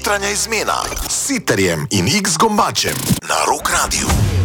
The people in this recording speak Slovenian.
Jutranja izmena s Sitarjem in X Gombačem na Rock Radiu.